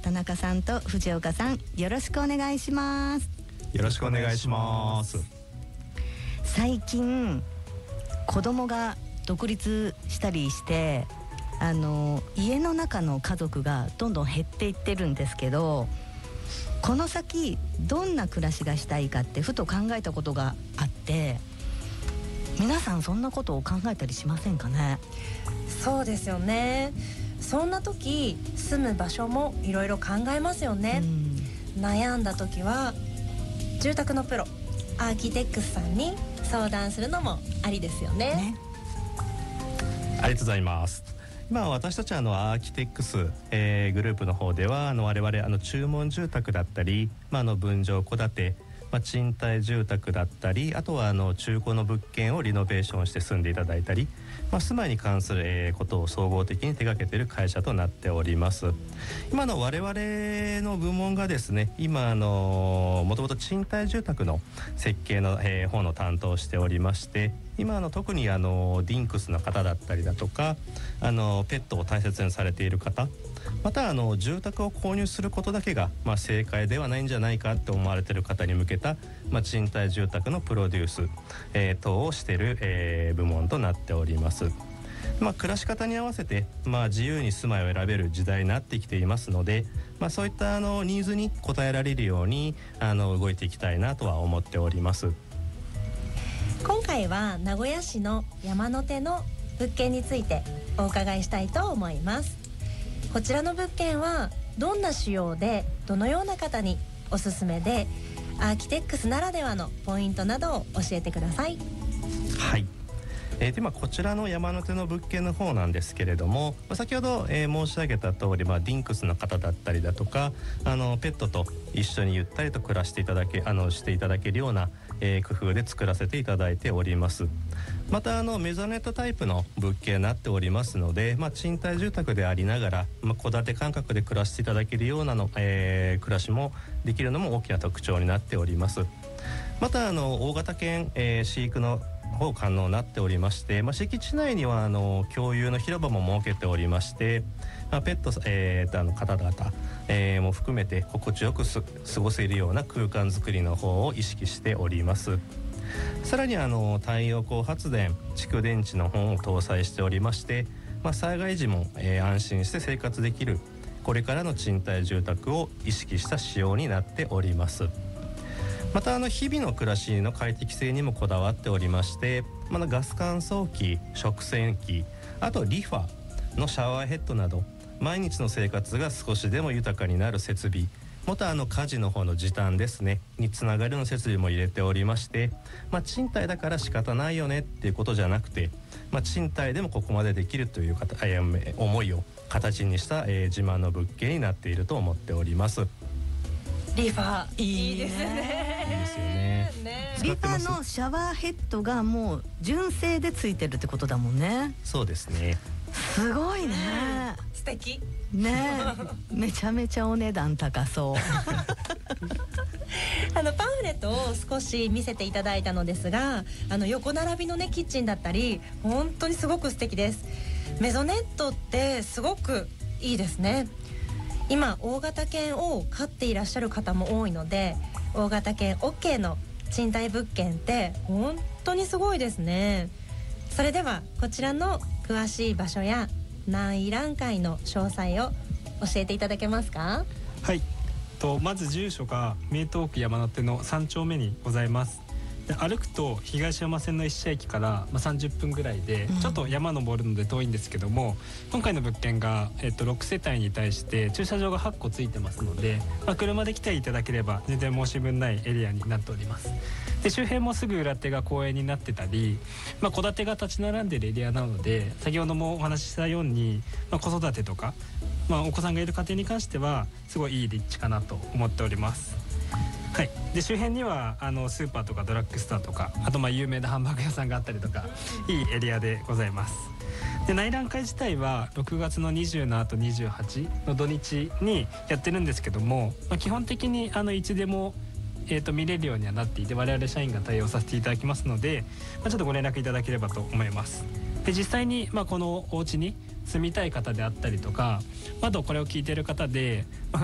田中さんと藤岡さん、よろしくお願いします。 よろしくお願いします。 最近子供が独立したりして家の中の家族がどんどん減っていってるんですけど、この先どんな暮らしがしたいかってふと考えたことがあって、皆さんそんなことを考えたりしませんかね。 そうですよね。そんな時住む場所もいろいろ考えますよね。悩んだ時は住宅のプロアーキテックスさんに相談するのもありですよね。 ありがとうございます。今私たちアーキテックス、グループの方では我々注文住宅だったり、分譲戸建て、賃貸住宅だったり、あとは中古の物件をリノベーションして住んでいただいたり、住まいに関する、ことを総合的に手掛けている会社となっております。今の我々の部門がですね、今もともと賃貸住宅の設計の、方の担当をしておりまして、今特にディンクスの方だったりだとか、ペットを大切にされている方、また住宅を購入することだけが、正解ではないんじゃないかって思われている方に向けた、賃貸住宅のプロデュース、等をしている、部門となっております。暮らし方に合わせて、自由に住まいを選べる時代になってきていますので、そういったニーズに応えられるように動いていきたいなとは思っております。 今回は名古屋市の山手の物件についてお伺いしたいと思います。こちらの物件はどんな仕様でどのような方におすすめで、アーキテックスならではのポイントなどを教えてください。 はい。でこちらの山手の物件の方なんですけれども、先ほど、申し上げた通り、ディンクスの方だったりだとかペットと一緒にゆったりと暮らしていただけしていただけるような、工夫で作らせていただいております。またメゾネットタイプの物件になっておりますので、賃貸住宅でありながら、戸建て感覚で暮らしていただけるような暮らしもできるのも大きな特徴になっております。また大型犬、飼育の方可能になっておりまして、敷地内には共有の広場も設けておりまして、ペット、方々、も含めて心地よく過ごせるような空間づくりの方を意識しております。さらに太陽光発電、蓄電池の方を搭載しておりまして、災害時も、安心して生活できるこれからの賃貸住宅を意識した仕様になっております。また日々の暮らしの快適性にもこだわっておりまして、ガス乾燥機、食洗機、あとリファのシャワーヘッドなど毎日の生活が少しでも豊かになる設備、また家事の方の時短ですねにつながるような設備も入れておりまして、賃貸だから仕方ないよねっていうことじゃなくて、賃貸でもここまでできるという思いを形にした、自慢の物件になっていると思っております。 リファいいですね。 いいですよね。 リファのシャワーヘッドがもう純正でついてるってことだもんね。 そうですね。 すごいね。 素敵ね。めちゃめちゃお値段高そうパンフレットを少し見せていただいたのですが、横並びのねキッチンだったり本当にすごく素敵です。メゾネットってすごくいいですね。今大型犬を飼っていらっしゃる方も多いので、大型犬 OK の賃貸物件って本当にすごいですね。それではこちらの詳しい場所や内覧会の詳細を教えていただけますか。 はい、まず住所が名東区山手の3丁目にございます。で歩くと東山線の一社駅から、30分ぐらいで、ちょっと山登るので遠いんですけども、今回の物件が、6世帯に対して駐車場が8個ついてますので、車で来ていただければ全然申し分ないエリアになっております。で周辺もすぐ裏手が公園になってたり、戸建てが立ち並んでるエリアなので、先ほどもお話ししたように、子育てとか、お子さんがいる家庭に関してはすごいいい立地かなと思っております。はい、で周辺にはスーパーとかドラッグストアとか、あと有名なハンバーグ屋さんがあったりとか、いいエリアでございます。で内覧会自体は6月の20の後28の土日にやってるんですけども、基本的にいつでも見れるようにはなっていて、我々社員が対応させていただきますので、ちょっとご連絡いただければと思います。で実際にこのお家に住みたい方であったりとか、あとこれを聞いている方で、